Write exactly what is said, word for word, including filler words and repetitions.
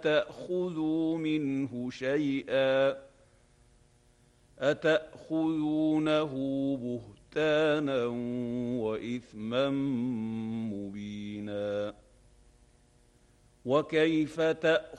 تأخذوا منه شيئا أتأخذونه بهتانا وإثما مبينا وكيف تأخذونه